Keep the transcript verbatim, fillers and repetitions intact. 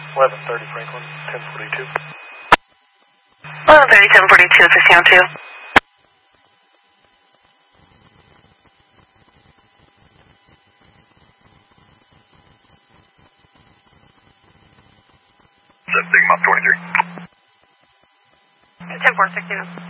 eleven thirty Franklin, ten forty-two. eleven thirty, ten forty-two, fifteen oh two. Sigma twenty-three. ten four sixteen.